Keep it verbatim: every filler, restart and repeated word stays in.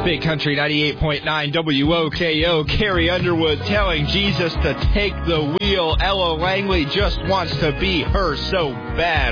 Big Country ninety-eight point nine W O K O, Carrie Underwood telling Jesus to take the wheel. Ella Langley just wants to be her so bad.